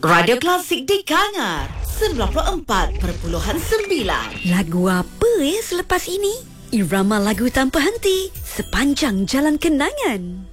Radio Klasik di Kangar 94.9. Lagu apa selepas ini? Irama lagu tanpa henti sepanjang jalan kenangan.